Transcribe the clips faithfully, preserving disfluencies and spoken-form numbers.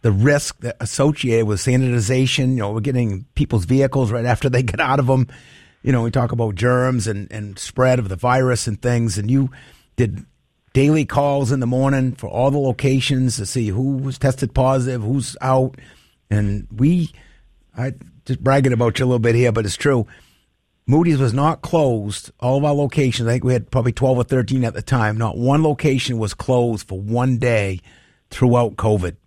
the risk that associated with sanitization. You know, we're getting people's vehicles right after they get out of them. You know, we talk about germs and, and spread of the virus and things. And you did daily calls in the morning for all the locations to see who was tested positive, who's out. And we, I just bragging about you a little bit here, but it's true. Moody's was not closed. All of our locations, I think we had probably twelve or thirteen at the time. Not one location was closed for one day throughout COVID.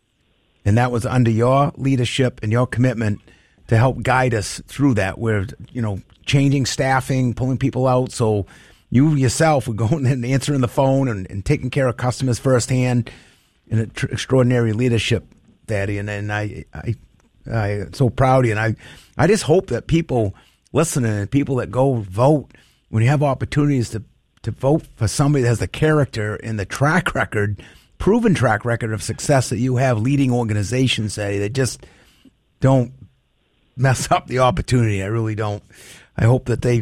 And that was under your leadership and your commitment to help guide us through that. We're, you know, changing staffing, pulling people out. So you yourself were going and answering the phone and, and taking care of customers firsthand. And an tr- extraordinary leadership, Daddy. And, and I, I, I'm so proud of you. And I, I just hope that people listening and people that go vote, when you have opportunities to, to vote for somebody that has the character and the track record, proven track record of success that you have leading organizations, Daddy, that just don't mess up the opportunity. I really don't. I hope that they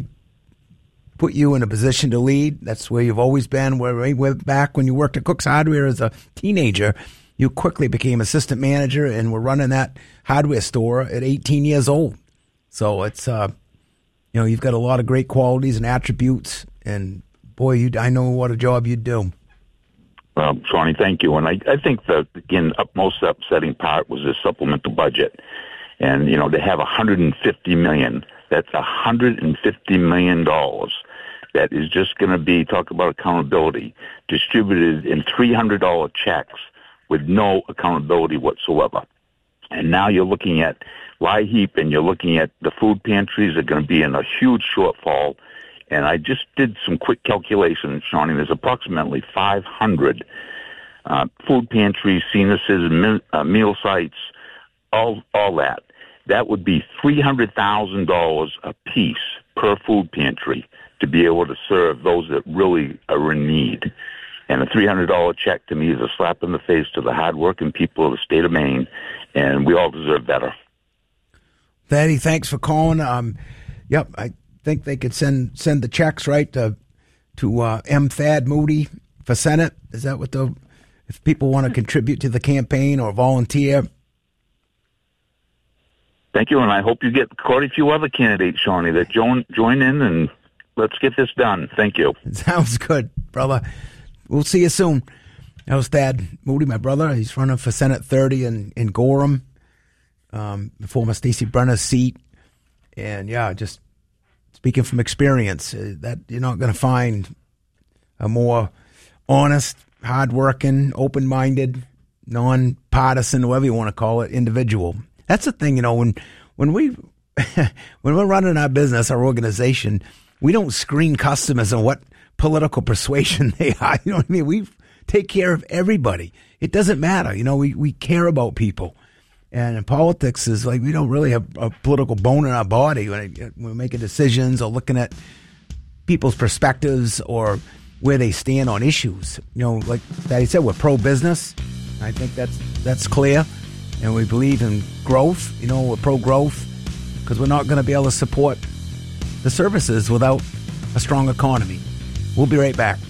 put you in a position to lead. That's where you've always been. Where, where back when you worked at Cook's Hardware as a teenager, you quickly became assistant manager and were running that hardware store at eighteen years old. So it's, uh, you know, you've got a lot of great qualities and attributes. And boy, you, I know what a job you'd do. Well, Shawnee, thank you. And I, I think the, again, most upsetting part was the supplemental budget. And, you know, to have one hundred fifty million dollars, that's one hundred fifty million dollars that is just going to be, talk about accountability, distributed in three hundred dollars checks with no accountability whatsoever. And now you're looking at LIHEAP and you're looking at the food pantries are going to be in a huge shortfall. And I just did some quick calculations, Shawnee. There's approximately five hundred uh, food pantries, senior citizen uh, meal sites, all all that. That would be three hundred thousand dollars a piece per food pantry to be able to serve those that really are in need. And a three hundred dollars check to me is a slap in the face to the hardworking people of the state of Maine, and we all deserve better. Thaddy, thanks for calling. Um, yep, I think they could send send the checks, right, to, to uh, M. Thad Moody for Senate. Is that what the, if people want to contribute to the campaign or volunteer? Thank you, and I hope you get quite a few other candidates, Shawnee, that join, join in, and let's get this done. Thank you. Sounds good, brother. We'll see you soon. That was Thad Moody, my brother. He's running for Senate thirty in, in Gorham, um, the former Stacey Brenner's seat. And, yeah, just speaking from experience, uh, that you're not going to find a more honest, hardworking, open-minded, non-partisan, whatever you want to call it, individual. That's the thing, you know, when when we when we're running our business, our organization, we don't screen customers on what political persuasion they are. You know what I mean? We take care of everybody. It doesn't matter. You know, we, we care about people. And in politics is like we don't really have a political bone in our body when we're making decisions or looking at people's perspectives or where they stand on issues. You know, like Daddy said, we're pro-business. I think that's that's clear. And we believe in growth. You know, we're pro-growth because we're not going to be able to support the services without a strong economy. We'll be right back.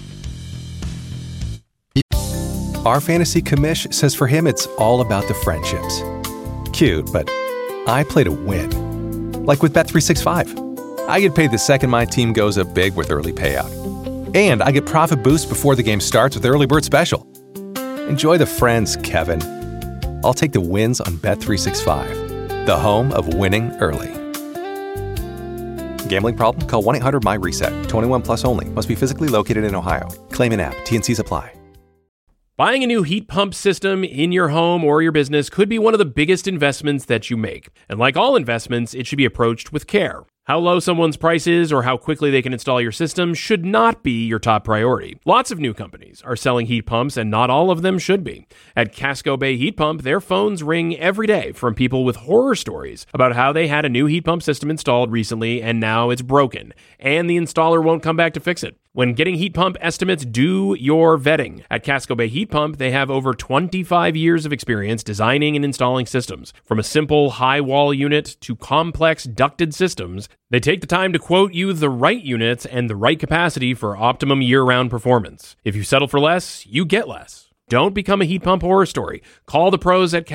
Our fantasy commish says for him it's all about the friendships. Cute, but I play to win. Like with Bet three sixty-five. I get paid the second my team goes up big with early payout. And I get profit boost before the game starts with the early bird special. Enjoy the friends, Kevin. I'll take the wins on Bet three sixty-five, the home of winning early. Gambling problem? Call one eight hundred M Y reset. twenty-one plus only. Must be physically located in Ohio. Claim in app. T and Cs apply. Buying a new heat pump system in your home or your business could be one of the biggest investments that you make. And like all investments, it should be approached with care. How low someone's price is or how quickly they can install your system should not be your top priority. Lots of new companies are selling heat pumps, and not all of them should be. At Casco Bay Heat Pump, their phones ring every day from people with horror stories about how they had a new heat pump system installed recently and now it's broken, and the installer won't come back to fix it. When getting heat pump estimates, do your vetting. At Casco Bay Heat Pump, they have over twenty-five years of experience designing and installing systems. From a simple high wall unit to complex ducted systems, they take the time to quote you the right units and the right capacity for optimum year-round performance. If you settle for less, you get less. Don't become a heat pump horror story. Call the pros at